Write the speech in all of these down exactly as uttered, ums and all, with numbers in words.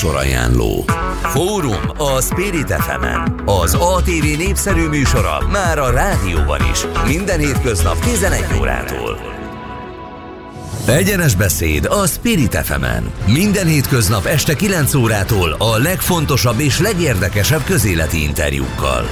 Műsorajánló. Fórum a Spirit ef emen. Az á té vé népszerű műsora már a rádióban is. Minden hétköznap tizenegy órától. Egyenes beszéd a Spirit ef emen. Minden hétköznap este kilenc órától a legfontosabb és legérdekesebb közéleti interjúkkal.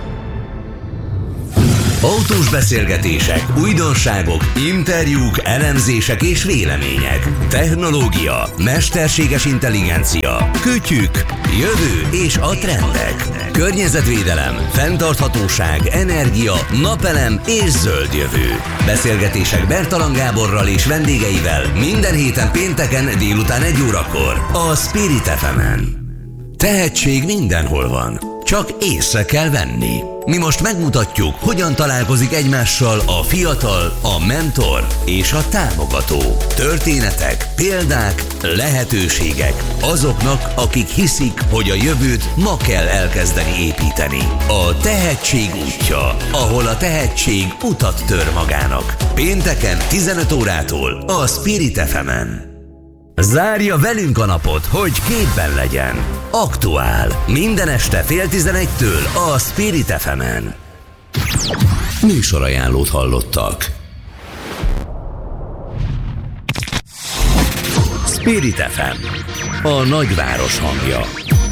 Autós beszélgetések, újdonságok, interjúk, elemzések és vélemények. Technológia, mesterséges intelligencia, kütyük, jövő és a trendek. Környezetvédelem, fenntarthatóság, energia, napelem és zöld jövő. Beszélgetések Bertalan Gáborral és vendégeivel minden héten pénteken délután egy órakor a Spirit ef emen. Tehetség mindenhol van, csak észre kell venni. Mi most megmutatjuk, hogyan találkozik egymással a fiatal, a mentor és a támogató. Történetek, példák, lehetőségek azoknak, akik hiszik, hogy a jövőt ma kell elkezdeni építeni. A tehetség útja, ahol a tehetség utat tör magának. Pénteken tizenöt órától a Spirit ef emen. Zárja velünk a napot, hogy képben legyen. Aktuál. Minden este fél tizenegytől a Spirit ef emen. Műsorajánlót hallottak. Spirit ef em. A nagyváros hangja.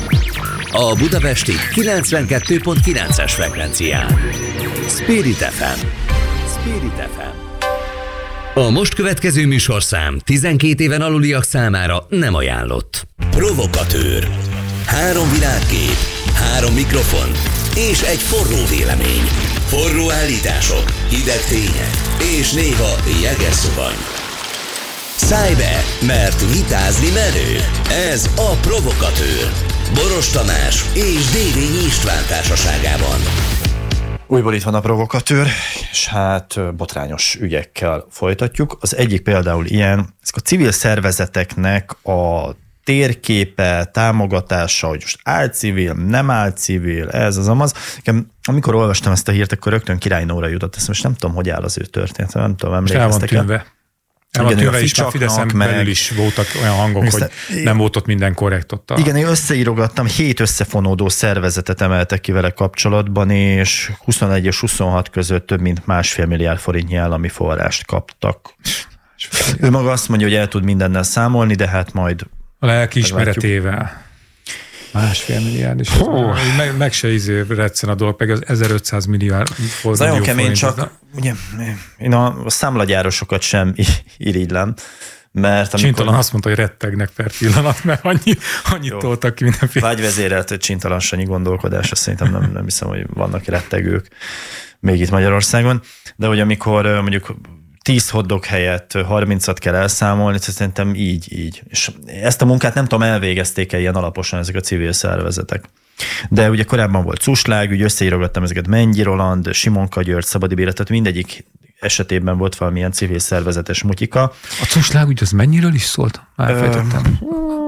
A budapesti kilencvenkettő pont kilences frekvencián. Spirit ef em. Spirit ef em. A most következő műsorszám tizenkét éven aluliak számára nem ajánlott. Provokatőr. Három világkép, három mikrofon és egy forró vélemény. Forró állítások, hideg tények és néha jeges szuvany. Szállj be, mert vitázni menő. Ez a Provokatőr. Boros Tamás és Dévényi István társaságában. Újból itt van a Provokatőr, és hát botrányos ügyekkel folytatjuk. Az egyik például ilyen, ezek a civil szervezeteknek a térképe, támogatása, hogy most álcivil, nem álcivil, ez az amaz. Amikor olvastam ezt a hírt, akkor rögtön Király Nóra jutott, ezt most nem tudom, hogy áll az ő történet, nem tudom, emlékeztek el. El van tűnve is, a Fideszen belül is voltak olyan hangok, hogy nem volt ott minden korrekt ott. A... Igen, én összeírogattam, hét összefonódó szervezetet emeltek ki vele kapcsolatban, és huszonegy és huszonhat között több mint másfél milliárd forintnyi állami forrást kaptak. Ő maga azt mondja, hogy el tud mindennel számolni, de hát majd... A lelki ismeretével. Másfél milliárd is. Meg, meg se izé retszen a dolog, meg az ezerötszáz milliárd forint. Nagyon kemény, csak ugye, én a, a számlagyárosokat sem irigylem, mert amikor... Csintalan azt mondta, hogy rettegnek per pillanat, mert annyi, annyit jó. Toltak ki mindenféle. Vágyvezérelt Csintalan Sanyi gondolkodása, szerintem nem, nem hiszem, hogy vannak rettegők még itt Magyarországon, de hogy amikor mondjuk tíz hotdog helyett harmincat kell elszámolni, szerintem így, így. És ezt a munkát nem tudom, elvégezték-e ilyen alaposan ezek a civil szervezetek. De ugye korábban volt Cuslág, úgy összeírogattam ezeket, Mennyi Roland, Simonka György, Szabadi Béla, tehát mindegyik esetében volt valamilyen civil szervezetes mutyika. A Cuslág úgy az mennyiről is szólt? Elfejtettem.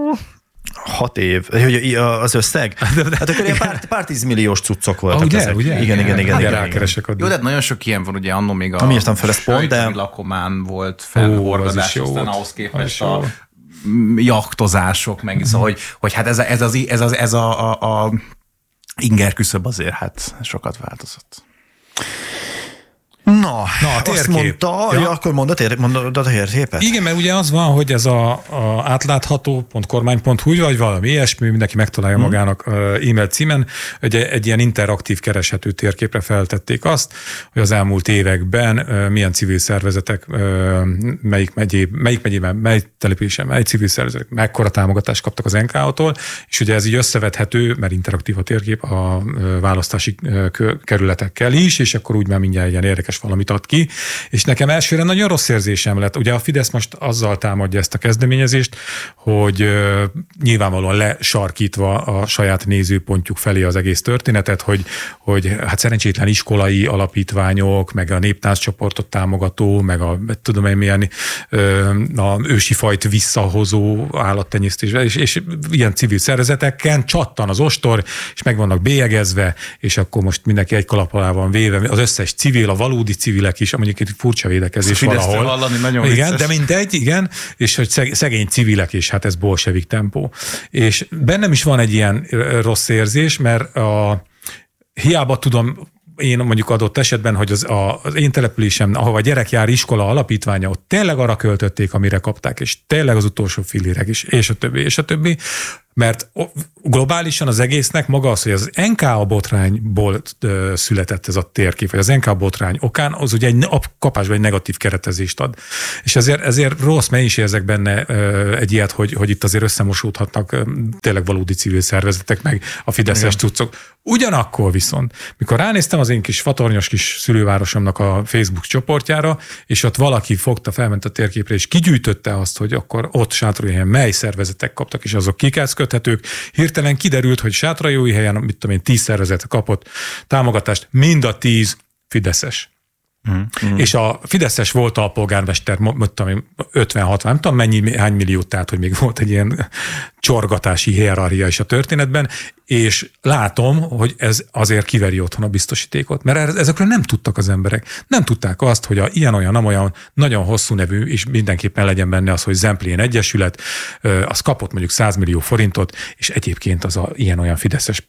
Hat év. Az összeg? Hát akkor ilyen pár, pár tízmilliós cuccok voltak. Ah, ugye, ezek. Ugye? Igen, igen, igen. igen, igen, igen. Jó, de nagyon sok ilyen van, ugye annó még a, nem írtam fel ezt pont, de... lakomán volt felhorgadás, aztán ahhoz képest a jachtozások, meg szóval, hogy, hogy hát ez, a, ez, az, ez, az, ez a, a, a inger küszöb azért hát sokat változott. Na, Na a azt mondta, ja. Ja, akkor mondd a, tér, mondd a térképet. Igen, mert ugye az van, hogy ez a, a átlátható pont kormány pont hu vagy valami ilyesmi, mindenki megtalálja hmm. magának e-mail címen, egy, egy ilyen interaktív kereshető térképre feltették azt, hogy az elmúlt években milyen civil szervezetek, melyik, megyéb, melyik megyében, mely településen, mely civil szervezetek mekkora támogatást kaptak az en ká o-tól, és ugye ez így összevethető, mert interaktív a térkép a választási kerületekkel is, és akkor úgy már mindjárt ilyen érdekes valamit ad ki, és nekem elsőre nagyon rossz érzésem lett. Ugye a Fidesz most azzal támadja ezt a kezdeményezést, hogy uh, nyilvánvalóan lesarkítva a saját nézőpontjuk felé az egész történetet, hogy, hogy hát szerencsétlen iskolai alapítványok, meg a néptánccsoportot támogató, meg a tudom én milyen uh, a ősi fajt visszahozó állattenyésztés, és, és ilyen civil szervezeteken csattan az ostor, és meg vannak bélyegezve, és akkor most mindenki egy kalap alá van véve, az összes civil, a való valódi civilek is, mondjuk egy furcsa védekezés valahol. Hallani, nagyon igen, de mindegy, igen, és hogy szegény civilek is, hát ez bolsevik tempó. És bennem is van egy ilyen rossz érzés, mert a, hiába tudom én mondjuk adott esetben, hogy az, a, az én településem, ahova a gyerek jár iskola alapítványa, ott tényleg arra költötték, amire kapták, és tényleg az utolsó fillérek is, és a többi, és a többi, mert globálisan az egésznek maga az, hogy az en ká á botrányból született ez a térkép, vagy az en ká á botrány okán, az ugye egy kapásban egy negatív keretezést ad. És ezért, ezért rossz, mert is érzek benne egy ilyet, hogy, hogy itt azért összemosódhatnak tényleg valódi civil szervezetek, meg a fideszes cuccok. Ugyanakkor viszont, mikor ránéztem az én kis fatornyos kis szülővárosomnak a Facebook csoportjára, és ott valaki fogta, felment a térképre, és kigyűjtötte azt, hogy akkor ott Sátrajóhelyen mely szervezetek kaptak, és azok kikázköthetők. Hirtelen kiderült, hogy Sátrajóhelyen, mit tudom én, tíz szervezet kapott támogatást, mind a tíz fideszes. Mm. És a fideszes volt a polgármester, ötven-hatvan, nem tudom mennyi, hány millió, tehát hogy még volt egy ilyen csorgatási hierarchia is a történetben, és látom, hogy ez azért kiveri otthon a biztosítékot, mert ezekről nem tudtak az emberek. Nem tudták azt, hogy a ilyen-olyan, nem olyan nagyon hosszú nevű, és mindenképpen legyen benne az, hogy Zemplén Egyesület, az kapott mondjuk száz millió forintot, és egyébként az a ilyen-olyan fideszes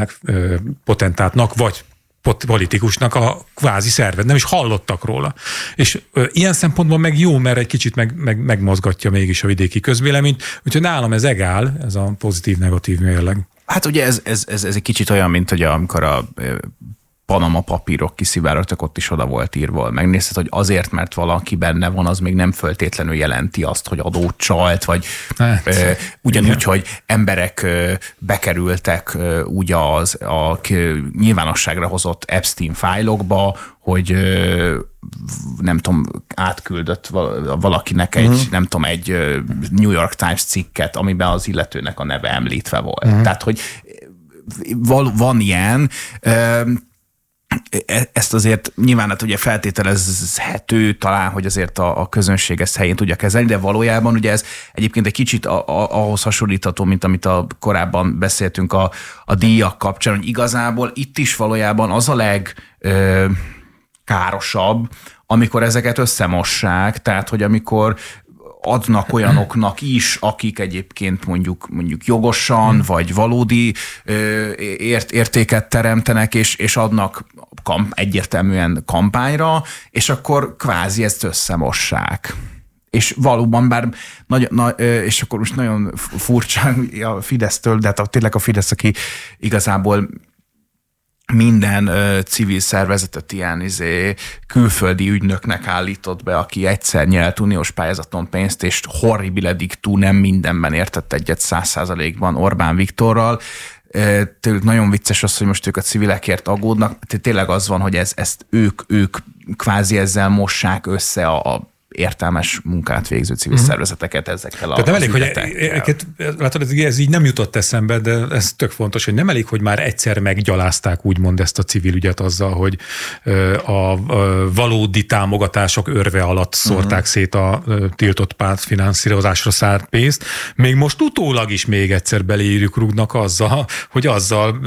potentátnak, vagy politikusnak a kvázi szerved, nem is hallottak róla. És ö, ilyen szempontból meg jó, mert egy kicsit meg, meg, megmozgatja mégis a vidéki közvéleményt, úgyhogy nálam ez egál, ez a pozitív-negatív mérleg. Hát ugye ez, ez, ez, ez egy kicsit olyan, mint hogy amikor a Panama papírok kiszivárogtak, ott is oda volt írva. Megnézted, hogy azért, mert valaki benne van, az még nem föltétlenül jelenti azt, hogy adót csalt, vagy hát, ö, ugyanúgy, igen. hogy emberek ö, bekerültek ö, úgy az a nyilvánosságra hozott Epstein fájlokba, hogy ö, nem tudom, átküldött valakinek egy, uh-huh. nem tudom, egy New York Times cikket, amiben az illetőnek a neve említve volt. Uh-huh. Tehát, hogy van ilyen, ö, ezt azért nyilván hát ugye feltételezhető talán, hogy azért a, a közönség ezt helyén tudja kezelni, de valójában ugye ez egyébként egy kicsit a, a, ahhoz hasonlítható, mint amit a korábban beszéltünk a, a díjak kapcsán, hogy igazából itt is valójában az a legkárosabb, amikor ezeket összemossák, tehát hogy amikor adnak olyanoknak is, akik egyébként mondjuk, mondjuk jogosan, hmm. vagy valódi ö, ért, értéket teremtenek, és, és adnak kamp, egyértelműen kampányra, és akkor kvázi ezt összemossák. És valóban, bár nagy, na, és akkor most nagyon furcsán a Fidesztől, de hát tényleg a Fidesz, aki igazából minden ö, civil szervezetet ilyen izé, külföldi ügynöknek állított be, aki egyszer nyert uniós pályázaton pénzt, és horribile dictu nem mindenben értett egyet száz százalékban Orbán Viktorral. Tőlük nagyon vicces az, hogy most ők a civilekért aggódnak. Tényleg az van, hogy ez, ezt ők, ők kvázi ezzel mossák össze a, a értelmes munkát végző civil uh-huh. szervezeteket ezekkel a Tehát nem elég, hogy látod, ez, ez így nem jutott eszembe, de ez tök fontos, hogy nem elég, hogy már egyszer meggyalázták úgymond ezt a civil ügyet azzal, hogy a, a valódi támogatások örve alatt szórták uh-huh. szét a tiltott pártfinanszírozásra szárt pénzt, még most utólag is még egyszer beléjük rúgnak azzal, hogy azzal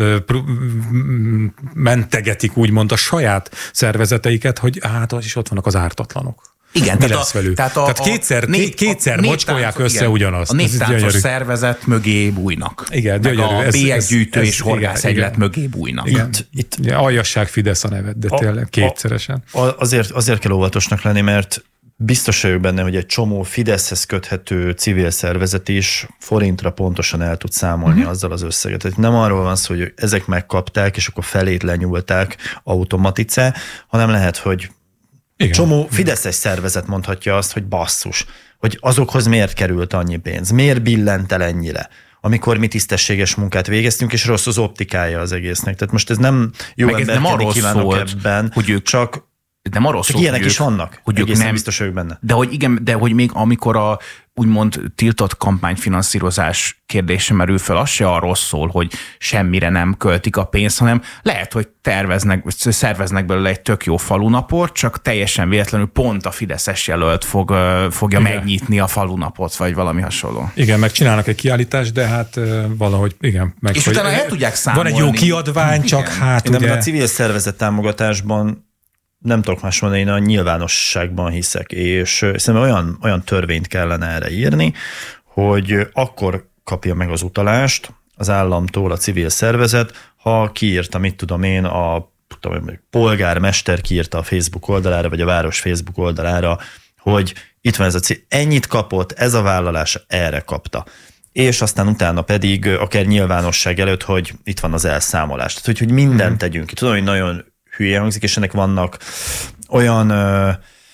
mentegetik úgymond a saját szervezeteiket, hogy hát is ott vannak az ártatlanok. Igen, mi tehát, a, tehát, a, tehát kétszer, a négy, kétszer mocskolják össze igen, ugyanazt. A néptáncos szervezet mögé bújnak. Igen, meg gyönyörű. A bélyeggyűjtő és horgászegylet mögé bújnak. Igen, itt, itt igen, aljasság Fidesz a nevet, de a, tényleg kétszeresen. A, azért, azért kell óvatosnak lenni, mert biztos vagyok benne, hogy egy csomó Fideszhez köthető civil szervezet is forintra pontosan el tud számolni uh-huh. azzal az összeget. Tehát nem arról van szó, hogy ezek megkapták, és akkor felét lenyúlták automatice, hanem lehet, hogy igen. Csomó fideszes szervezet mondhatja azt, hogy basszus, hogy azokhoz miért került annyi pénz, miért billent el ennyire, amikor mi tisztességes munkát végeztünk, és rossz az optikája az egésznek. Tehát most ez nem jó emberkedni kívánok szólt, ebben, hogy ők csak, nem arról csak ilyenek is vannak, hogy egészen nem, biztos ők benne. De hogy igen, de hogy még amikor a úgymond tiltott kampányfinanszírozás kérdése merül fel, az se arról szól, hogy semmire nem költik a pénzt, hanem lehet, hogy terveznek, szerveznek belőle egy tök jó falunapot, csak teljesen véletlenül pont a fideszes jelölt fog, fogja igen. megnyitni a falunapot, vagy valami hasonló. Igen, meg csinálnak egy kiállítást, de hát valahogy igen. Meg, és utána el tudják számolni. Van egy jó kiadvány, csak igen. hát én ugye... a civil szervezet támogatásban nem tudok más mondani, én a nyilvánosságban hiszek, és szerintem olyan, olyan törvényt kellene erre írni, hogy akkor kapja meg az utalást az államtól a civil szervezet, ha kiírta, mit tudom én, a tudom, polgármester kiírta a Facebook oldalára, vagy a város Facebook oldalára, hogy itt van ez a cél, ennyit kapott, ez a vállalás erre kapta. És aztán utána pedig akár nyilvánosság előtt, hogy itt van az elszámolás. Tehát, hogy, hogy mindent mm. tegyünk ki. Tudom, hogy nagyon hülye hangzik, és ennek vannak olyan ö,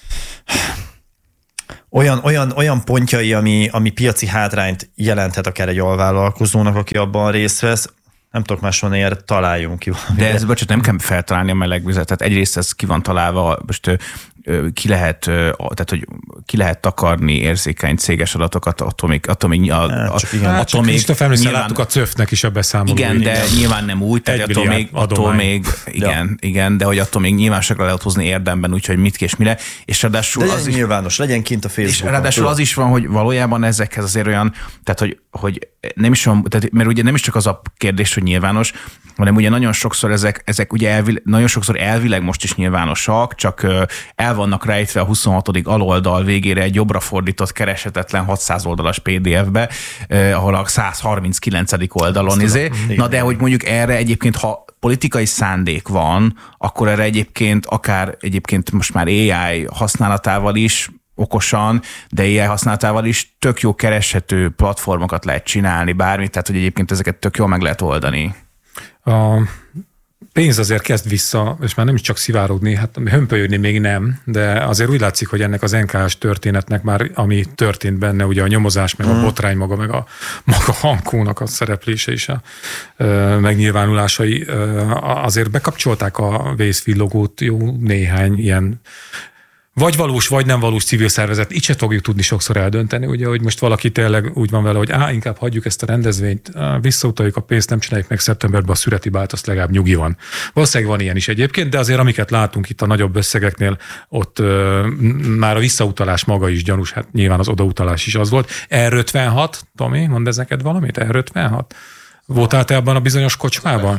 olyan, olyan, olyan pontjai, ami, ami piaci hátrányt jelenthet akár egy alvállalkozónak, aki abban részt vesz. Nem tudok más mondani, erre találjunk ki valamit. De ez, bocsánat, nem kell feltalálni a meleg vizet. Tehát egyrészt ez ki van találva, most ki lehet, tehát, hogy ki lehet takarni érzékeny céges adatokat, attól még, attól még, a, hát, csak igen. Hát, csak még nyilván, láttuk a cöfnek is a beszámolói. Igen, de igen. nyilván nem úgy, tehát attól még, attól még, igen, ja. igen, de hogy attól még nyilvánosságra lehet hozni érdemben, úgyhogy mit és mire, és ráadásul az is nyilvános, legyen kint a Facebookon. És ráadásul az is van, hogy valójában ezekhez azért olyan, tehát, hogy, hogy nem is van, tehát, mert ugye nem is csak az a kérdés, hogy nyilvános, hanem ugye nagyon sokszor ezek, ezek ugye elvileg, nagyon sokszor elvileg most is nyilvánosak, csak el vannak rejtve a huszonhatodik aloldal végére egy jobbra fordított keresetetlen hatszáz oldalas pé dé ef-be, eh, ahol a száz harminckilencedik oldalon izé. Na de hogy mondjuk erre egyébként, ha politikai szándék van, akkor erre egyébként akár egyébként most már á i használatával is okosan, de á i használatával is tök jó kereshető platformokat lehet csinálni, bármit, tehát hogy egyébként ezeket tök jól meg lehet oldani. A pénz azért kezd vissza, és már nem is csak szivárogni, hát hömpölyödni még nem, de azért úgy látszik, hogy ennek az en ká es történetnek már, ami történt benne, ugye a nyomozás, meg a botrány maga, meg a maga Hankónak a szereplése is, a ö, megnyilvánulásai, ö, azért bekapcsolták a vészvillogót jó néhány ilyen vagy valós, vagy nem valós civil szervezet, így se fogjuk tudni sokszor eldönteni, ugye, hogy most valaki tényleg úgy van vele, hogy á, inkább hagyjuk ezt a rendezvényt, visszautaljuk a pénzt, nem csináljuk meg szeptemberben a szüreti bált, azt legalább nyugi van. Valószínűleg van ilyen is egyébként, de azért amiket látunk itt a nagyobb összegeknél, ott ö, már a visszautalás maga is gyanús, hát nyilván az odautalás is az volt. er ötvenhat, Tomi, mondd ez neked valamit? er ötvenhat? Voltál te abban a bizonyos kocsmában?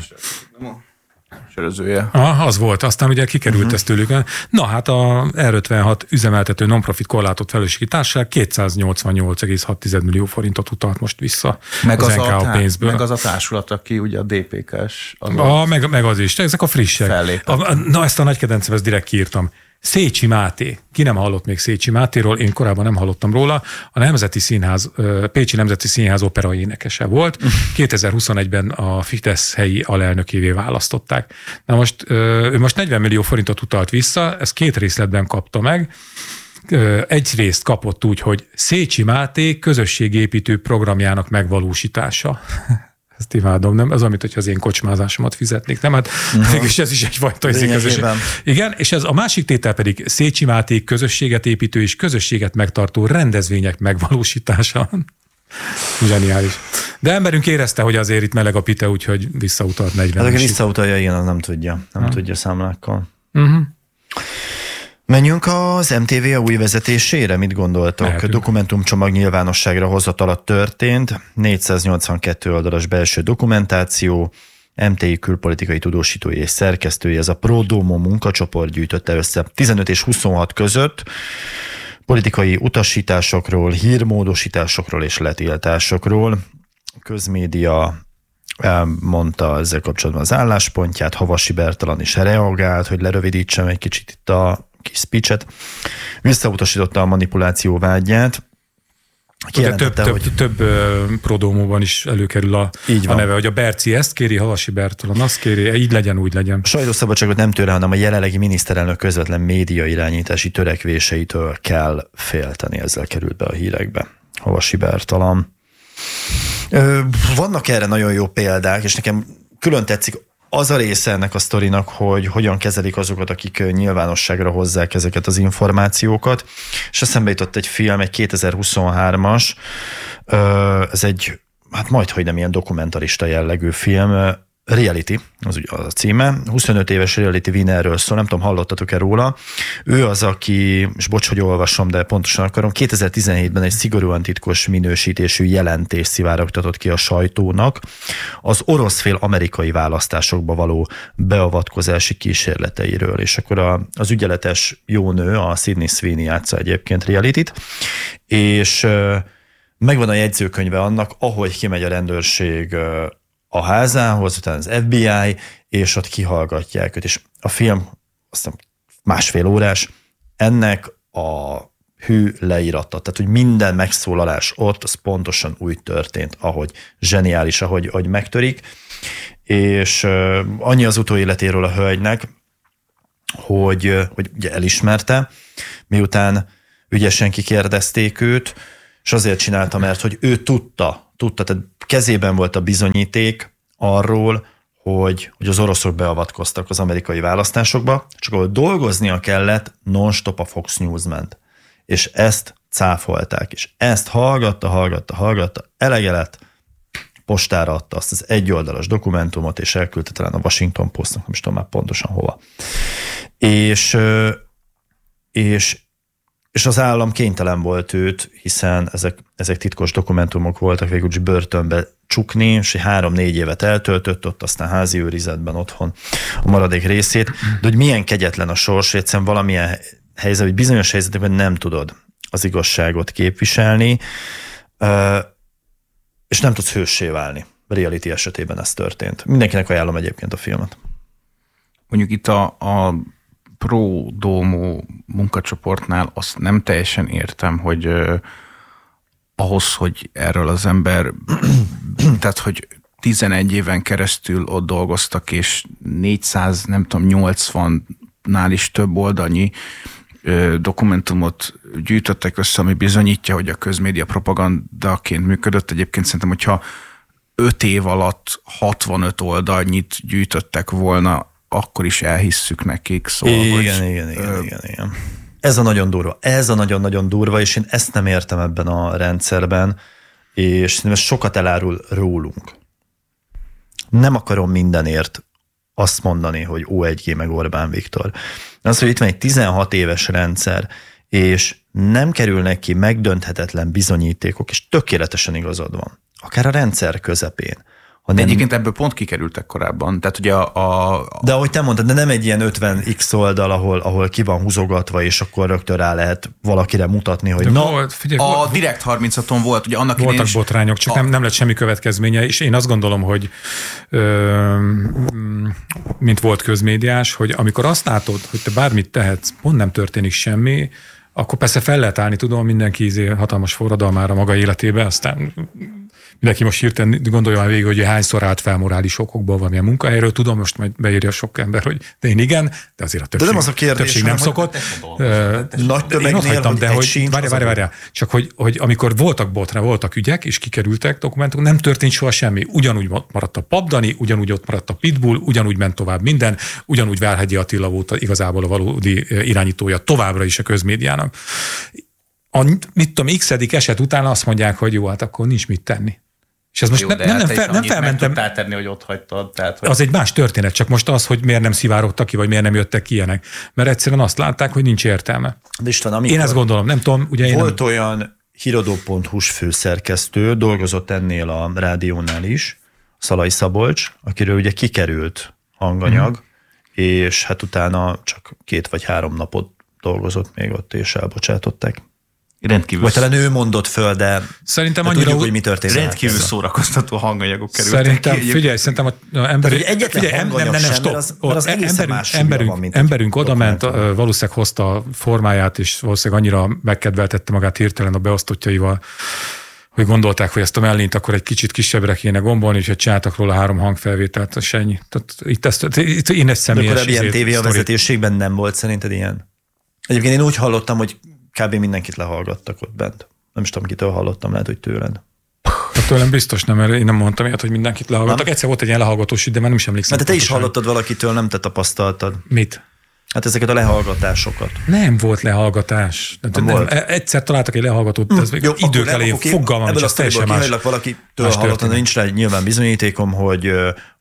Sörözője. Ah, az volt, aztán ugye kikerült uh-huh. ez tőlük. Na hát a er ötvenhat üzemeltető non-profit korlátott felelősségi társaság kétszáznyolcvannyolc egész hat millió forintot utalt most vissza meg az, az en ká o a, pénzből. Meg az a társulat, aki ugye a dé pé ká-s. A, meg, meg az is, ezek a frissek. A, na ezt a nagy kedvencem, ezt direkt kiírtam. Szécsi Máté. Ki nem hallott még Szécsi Mátéról, én korábban nem hallottam róla. A Nemzeti Színház, Pécsi Nemzeti Színház opera énekese volt. kétezer-huszonegyben a Fidesz helyi alelnökévé választották. Na most, ő most negyven millió forintot utalt vissza, ezt két részletben kapta meg. Egy részt kapott úgy, hogy Szécsi Máté közösségépítő programjának megvalósítása. Ezt imádom, nem? Az, amit, hogyha az én kocsmázásomat fizetnék, nem? Hát uh-huh. mégis ez is egyfajta közösség. Igen, és ez a másik tétel pedig Szécsi Máté közösséget építő és közösséget megtartó rendezvények megvalósítása. Zseniális. De emberünk érezte, hogy azért itt meleg a pite, úgyhogy visszautalt negyven. Hát aki visszautalja, igen, az nem tudja. Nem ha. tudja számlákkal. Uh-huh. Menjünk az em té vé a új vezetésére, mit gondoltok? Lehetünk. Dokumentumcsomag nyilvánosságra hozatala történt, négyszáznyolcvankettő oldalas belső dokumentáció, em té i külpolitikai tudósítói és szerkesztői, ez a ProDomo munkacsoport gyűjtötte össze tizenöt és huszonhat között politikai utasításokról, hírmódosításokról és letiltásokról. A közmédia mondta ezzel kapcsolatban az álláspontját, Havasi Bertalan is reagált, hogy lerövidítsem egy kicsit itt a kis speechet. Visszautasította a manipuláció vágyát. Több, több, hogy... több prodómóban is előkerül a, a neve, hogy a Berci ezt kéri, Havasi Bertalan azt kéri, így legyen, úgy legyen. A sajtószabadságot nem tőle, hanem a jelenlegi miniszterelnök közvetlen média irányítási törekvéseitől kell félteni, ezzel került be a hírekbe. Havasi Bertalan. Vannak erre nagyon jó példák, és nekem külön tetszik az a része ennek a sztorinak, hogy hogyan kezelik azokat, akik nyilvánosságra hozzák ezeket az információkat. És eszembe jutott egy film, egy kétezer-huszonhármas, ez egy, hát majdhogy nem ilyen dokumentarista jellegű film, Reality, az ugye az a címe, huszonöt éves reality winnerről szól, nem tudom, hallottatok-e róla. Ő az, aki, és bocs, hogy olvasom, de pontosan akarom, kétezer-tizenhétben egy szigorúan titkos minősítésű jelentés szivárogtatott ki a sajtónak az orosz fél amerikai választásokba való beavatkozási kísérleteiről, és akkor a, az ügyeletes jónő, a Sydney Sweeney játsza egyébként Realityt, és megvan a jegyzőkönyve annak, ahogy kimegy a rendőrség a házához, utána az ef bé i, és ott kihallgatják őt. És a film aztán másfél órás, ennek a hű leírata. Tehát, hogy minden megszólalás ott, az pontosan úgy történt, ahogy zseniális, ahogy, ahogy megtörik. És uh, annyi az utóéletéről a hölgynek, hogy, uh, hogy ugye elismerte, miután ügyesen kikérdezték őt, és azért csinálta, mert hogy ő tudta, tudta, tehát kezében volt a bizonyíték arról, hogy, hogy az oroszok beavatkoztak az amerikai választásokba, csak ahol dolgoznia kellett, non-stop a Fox News ment. És ezt cáfolták, és ezt hallgatta, hallgatta, hallgatta, elege lett, postára adta azt az egyoldalas dokumentumot, és elküldte talán a Washington Postnak, nem is tudom már pontosan hova. És, és És az állam kénytelen volt őt, hiszen ezek, ezek titkos dokumentumok voltak, végül is börtönbe csukni, és három-négy évet eltöltött ott, aztán házi őrizetben otthon a maradék részét. De hogy milyen kegyetlen a sors, egyszerűen valamilyen helyzet, hogy bizonyos helyzetekben nem tudod az igazságot képviselni, és nem tudsz hőssé válni. Reality esetében ez történt. Mindenkinek ajánlom egyébként a filmet. Mondjuk itt a, a Pro Domo munkacsoportnál azt nem teljesen értem, hogy uh, ahhoz, hogy erről az ember, tehát hogy tizenegy éven keresztül ott dolgoztak, és négyszáz, nem tudom, nyolcvannál is több oldalnyi uh, dokumentumot gyűjtöttek össze, ami bizonyítja, hogy a közmédia propagandaként működött. Egyébként szerintem, hogyha öt év alatt hatvanöt oldalnyit gyűjtöttek volna, akkor is elhisszük nekik. Szóval, igen, hogy, igen, igen, ö... igen, igen. Ez a nagyon durva. Ez a nagyon-nagyon durva, és én ezt nem értem ebben a rendszerben, és szerintem ez sokat elárul rólunk. Nem akarom mindenért azt mondani, hogy ó egy gé meg Orbán Viktor. Az, hogy itt van egy tizenhat éves rendszer, és nem kerülnek ki megdönthetetlen bizonyítékok, és tökéletesen igazad van. Akár a rendszer közepén. De egyébként ebből pont kikerültek korábban. Tehát ugye a, a... De ahogy te mondtad, de nem egy ilyen ötven x oldal, ahol, ahol ki van húzogatva, és akkor rögtön rá lehet valakire mutatni, hogy de na... Volt, figyelj, a volt, Direkt harmincaton volt, ugye annak voltak botrányok, csak a... nem, nem lett semmi következménye, és én azt gondolom, hogy ö, mint volt közmédiás, hogy amikor azt látod, hogy te bármit tehetsz, pont nem történik semmi, akkor persze fel lehet állni, tudom, mindenki hatalmas forradalmára maga életébe, aztán mindenki most hirtelen gondolja már végig, hogy hányszor állt fel morális okokból valamilyen munkahelyről. Tudom, most majd beírja sok ember, hogy de én igen, de azért a többség, de nem, az a kérdés, többség nem szokott. Nagy tömegnél, én hagytam, de hogy várjál, várjál, várjál. Csak hogy, hogy amikor voltak botra, voltak ügyek, és kikerültek dokumentumok, nem történt soha semmi. Ugyanúgy maradt a Papdani, ugyanúgy ott maradt a Pitbull, ugyanúgy ment tovább minden, ugyanúgy Várhegyi Attila volt igazából a valódi irányítója továbbra is a közmédiának. A, mit tudom, x-edik eset után azt mondják, hogy jó, hát akkor nincs mit tenni. És ez most jó, nem, nem, nem, fel, nem felmentem. Nem tenni, hogy ott hagytad. Tehát, hogy... Az egy más történet, csak most az, hogy miért nem szivárogtak ki, vagy miért nem jöttek ki ilyenek. Mert egyszerűen azt látták, hogy nincs értelme. De István, amikor... Én ezt gondolom, nem tudom. Ugye volt én nem... olyan híradó pont hu-s főszerkesztő, dolgozott ennél a rádiónál is, Szalai Szabolcs, akiről ugye kikerült hanganyag, mm. és hát utána csak két vagy három napot dolgozott még ott, és elbocsátották. Rendkívül vagy talán ő mondott föl, de szerintem annyira tudjuk, hogy mi történt. Rendkívül szórakoztató hanganyagok kerültek szerintem, ki. Figyelj, szerintem a emberünk... Egyetlen hanganyag nem, nem, sem, mert az, mert az egészen más emberünk, van, mint emberünk oda ment, valószínűleg hozta a formáját, és valószínűleg annyira megkedveltette magát hirtelen a beosztottjaival, hogy gondolták, hogy ezt a mellényt akkor egy kicsit kisebbre kéne gombolni, és csináltak róla három hangfelvételt, és ennyi. Tehát itt ezt, itt én egy személyes... De akkor ilyen tévé a vezetőségben nem volt szerinted ilyen? Egyébként én úgy hallottam, hogy kb. Mindenkit lehallgattak ott bent. Nem is tudom, kitől hallottam, lehet, hogy tőled. Hát tőlem biztos nem, mert én nem mondtam ilyet, hogy mindenkit lehallgattak. Nem? Egyszer volt egy ilyen lehallgatós, de már nem is emlékszem. Mert te is hallottad valakitől, nem te tapasztaltad. Mit? Hát ezeket a lehallgatásokat. Nem volt lehallgatás. Nem nem, volt. Egyszer találtak egy lehallgatót, ez mm, idők elején fogalmam, és ez teljesen más. Valakitől hallottam, de nincs rá nyilván bizonyítékom, hogy,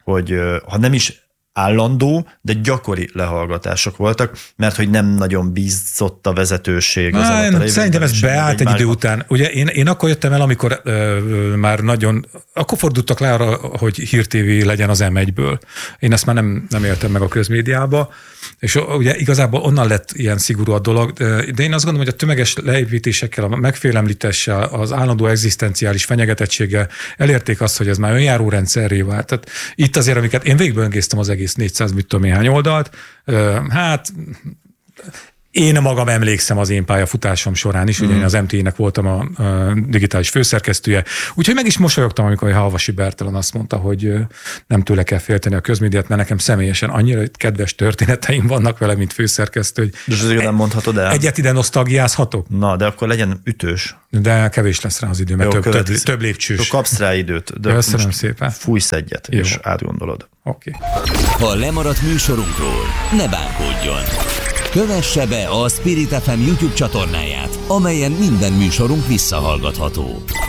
hogy ha nem is állandó, de gyakori lehallgatások voltak, mert hogy nem nagyon bízott a vezetőség. Az Á, szerintem ez beállt egy idő után. Ugye én, én akkor jöttem el, amikor ö, már nagyon, akkor fordultak le arra, hogy Hír té vé legyen az em egyből. Én ezt már nem, nem éltem meg a közmédiába, és ugye igazából onnan lett ilyen szigorú a dolog, de én azt gondolom, hogy a tömeges leépítésekkel, a megfélemlítéssel, az állandó egzisztenciális fenyegetettséggel elérték azt, hogy ez már önjáró rendszerré vált. Tehát itt azért, amiket én végigböngésztem az egész négyszáz mit tudom néhány oldalt, hát én magam emlékszem az én pályafutásom során is, mm. ugye én az em té é-nek voltam a, a digitális főszerkesztője, úgyhogy meg is mosolyogtam, amikor a Halvasi Bertalan azt mondta, hogy nem tőle kell félteni a közmédiát, mert nekem személyesen annyira kedves történeteim vannak vele, mint főszerkesztő, hogy de azért nem mondhatod el. Egyet ide nosztalgiázhatok. Na, de akkor legyen ütős. De kevés lesz rá az idő, mert Jó, több, több, több lépcsős. Kapsz rá időt, de köszönöm szépen. Fújsz egyet, Jó. és átgondolod. Oké. Okay. Ha lemaradt műsorunkról, ne bánkódjon. Kövesse be a Spirit ef em YouTube csatornáját, amelyen minden műsorunk visszahallgatható.